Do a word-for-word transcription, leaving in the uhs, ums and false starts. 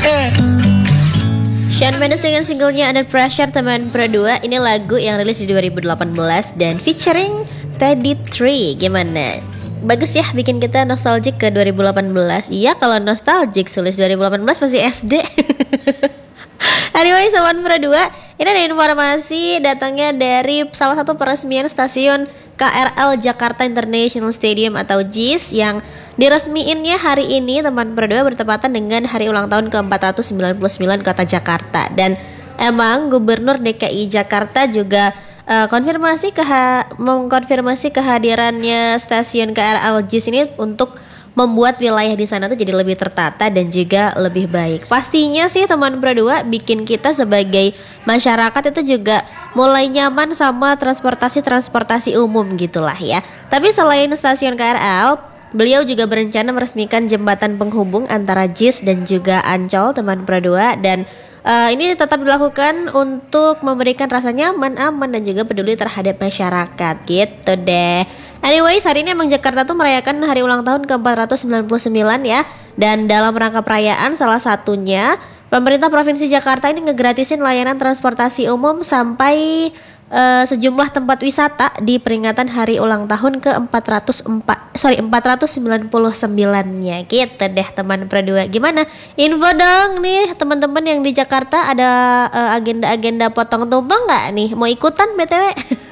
Shawn Mendes dengan singlenya Under Pressure teman Pro dua. Ini lagu yang rilis di dua ribu delapan belas dan featuring Teddy Three. Gimana? Bagus ya, bikin kita nostalgic ke dua ribu delapan belas. Iya, kalau nostalgic sulis dua ribu delapan belas masih S D. Anyway, Sobat Pro dua, ini ada informasi datangnya dari salah satu peresmian stasiun K R L Jakarta International Stadium atau J I S yang diresmiinnya hari ini teman Pro dua bertepatan dengan hari ulang tahun ke empat ratus sembilan puluh sembilan Kota Jakarta. Dan emang Gubernur D K I Jakarta juga uh, konfirmasi keha- mengkonfirmasi kehadirannya stasiun K R L J I S ini untuk membuat wilayah di sana tuh jadi lebih tertata dan juga lebih baik. Pastinya sih teman Pro dua bikin kita sebagai masyarakat itu juga mulai nyaman sama transportasi-transportasi umum gitulah ya. Tapi selain stasiun K R L, beliau juga berencana meresmikan jembatan penghubung antara J I S dan juga Ancol teman Pro dua. Dan uh, ini tetap dilakukan untuk memberikan rasa nyaman, aman dan juga peduli terhadap masyarakat gitu deh. Anyway, hari ini emang Jakarta tuh merayakan hari ulang tahun ke empat ratus sembilan puluh sembilan ya. Dan dalam rangka perayaan salah satunya pemerintah Provinsi Jakarta ini ngegratisin layanan transportasi umum sampai uh, sejumlah tempat wisata di peringatan hari ulang tahun ke empat ratus empat sorry empat ratus sembilan puluh sembilan-nya gitu deh teman Pro dua. Gimana? Info dong nih teman-teman yang di Jakarta, ada uh, agenda-agenda potong tumpeng nggak nih? Mau ikutan B T W?